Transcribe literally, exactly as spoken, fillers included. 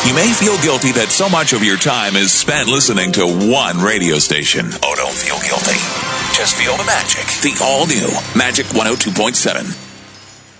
You may feel guilty that so much of your time is spent listening to one radio station. Oh, don't feel guilty. Just feel the magic. The all-new Magic one oh two point seven.